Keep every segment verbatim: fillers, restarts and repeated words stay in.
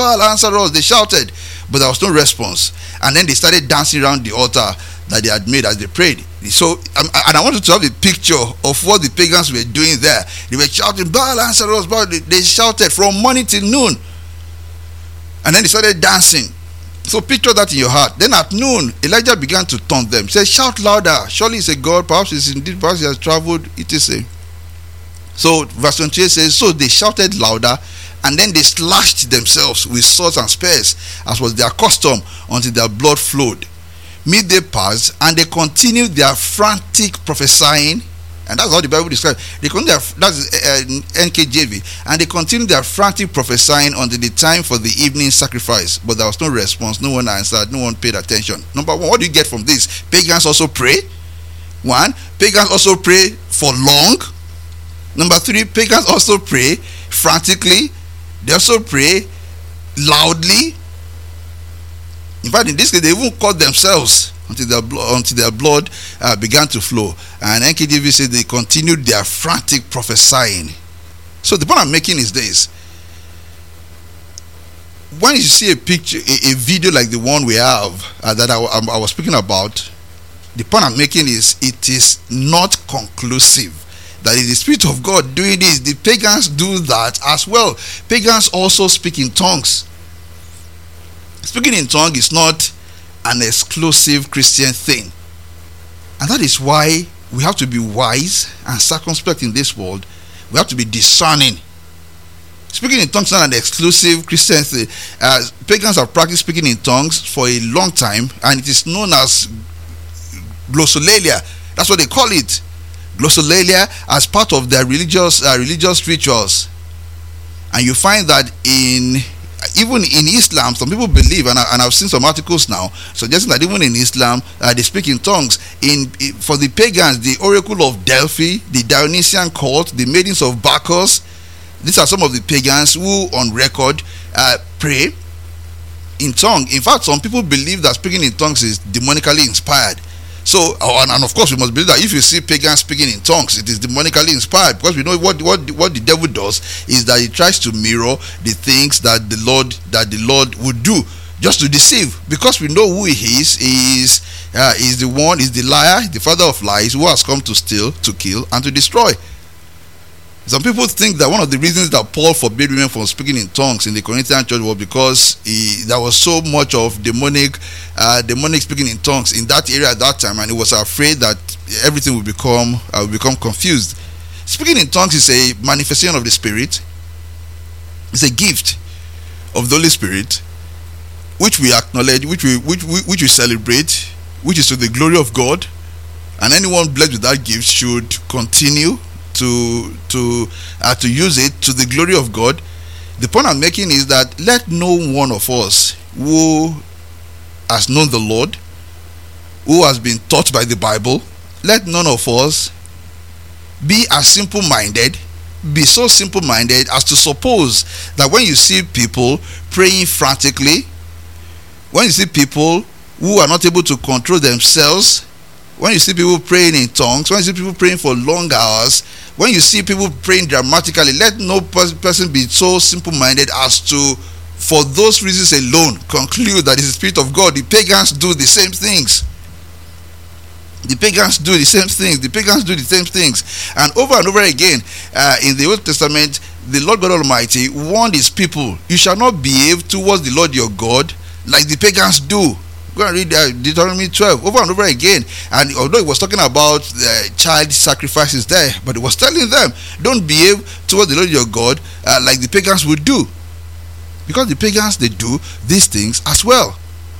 Baal, answer us. They shouted, but there was no response. And then they started dancing around the altar that they had made as they prayed. So, um, and I wanted to have a picture of what the pagans were doing there. They were shouting, Baal, answer us. Baal. They, they shouted from morning till noon. And then they started dancing. So picture that in your heart. Then at noon, Elijah began to taunt them. He said, shout louder. Surely it's a God. Perhaps it's indeed, perhaps he has traveled. It is a. So verse twenty-eight says, so they shouted louder, and then they slashed themselves with swords and spears, as was their custom, until their blood flowed. Midday passed, and they continued their frantic prophesying. And that's how the Bible describes. They continued their, that's uh, N K J V, and they continued their frantic prophesying until the time for the evening sacrifice. But there was no response. No one answered. No one paid attention. Number one, what do you get from this? Pagans also pray. One, pagans also pray for long. Number three, pagans also pray frantically. They also pray loudly. In fact, in this case, they even caught themselves until their blood, until their blood uh, began to flow. And N K J V says they continued their frantic prophesying. So the point I'm making is this: when you see a picture, a, a video like the one we have uh, that I, I, I was speaking about, the point I'm making is it is not conclusive that is the Spirit of God doing this. The pagans do that as well. Pagans also speak in tongues. Speaking in tongues is not an exclusive Christian thing. And that is why we have to be wise and circumspect in this world. We have to be discerning. Speaking in tongues is not an exclusive Christian thing. Uh, pagans have practiced speaking in tongues for a long time, and it is known as glossolalia. That's what they call it. Glossolalia, as part of their religious uh, religious rituals. And you find that in even in Islam, some people believe, and, I, and I've seen some articles now suggesting that even in Islam, uh, they speak in tongues. In, in for the pagans, the oracle of Delphi, the Dionysian cult, the maidens of Bacchus, these are some of the pagans who, on record, uh, pray in tongue. In fact, some people believe that speaking in tongues is demonically inspired. So, and, and of course, we must believe that if you see pagans speaking in tongues, it is demonically inspired, because we know what what what the devil does is that he tries to mirror the things that the Lord that the Lord would do, just to deceive. Because we know who he is. He is uh, is the one, is the liar, the father of lies, who has come to steal, to kill, and to destroy. Some people think that one of the reasons that Paul forbade women from speaking in tongues in the Corinthian church was because he, there was so much of demonic, uh, demonic speaking in tongues in that area at that time, and he was afraid that everything would become uh, would become confused. Speaking in tongues is a manifestation of the Spirit. It's a gift of the Holy Spirit, which we acknowledge, which we which we, which we celebrate, which is to the glory of God, and anyone blessed with that gift should continue to to uh, to use it to the glory of God. The point I'm making is that let no one of us who has known the Lord, who has been taught by the Bible, let none of us be as simple-minded, be so simple-minded as to suppose that when you see people praying frantically, when you see people who are not able to control themselves, when you see people praying in tongues, when you see people praying for long hours, when you see people praying dramatically, let no person be so simple-minded as to, for those reasons alone, conclude that it's the Spirit of God. The pagans do the same things. The pagans do the same things. The pagans do the same things. And over and over again, uh, in the Old Testament, the Lord God Almighty warned his people, you shall not behave towards the Lord your God like the pagans do. Go and read uh, Deuteronomy twelve over and over again. And although it was talking about uh, child sacrifices there, but it was telling them, don't behave towards the Lord your God uh, like the pagans would do. Because the pagans, they do these things as well.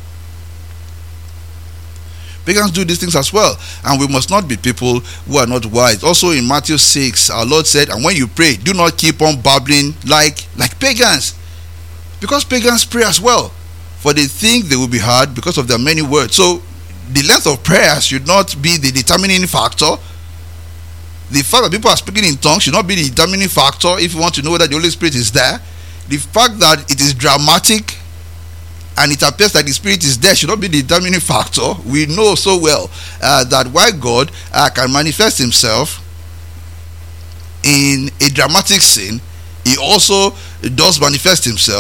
Pagans do these things as well. And we must not be people who are not wise. Also in Matthew six, our Lord said, and when you pray, do not keep on babbling like, like pagans. Because pagans pray as well, for they think they will be heard because of their many words. So the length of prayer should not be the determining factor. The fact that people are speaking in tongues should not be the determining factor if you want to know whether the Holy Spirit is there. The fact that it is dramatic and it appears that the Spirit is there should not be the determining factor. We know so well uh, that while God uh, can manifest himself in a dramatic scene, he also does manifest himself